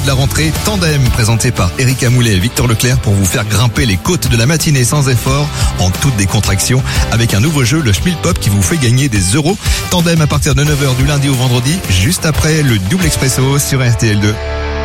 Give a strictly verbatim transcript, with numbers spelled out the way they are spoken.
la rentrée, Tandem, présenté par Erika Moulet et Victor Leclerc pour vous faire grimper les côtes de la matinée sans effort, en toute décontraction, avec un nouveau jeu, le Schmil Pop, qui vous fait gagner des euros. Tandem à partir de neuf heures du lundi au vendredi, juste après le double expresso sur R T L deux.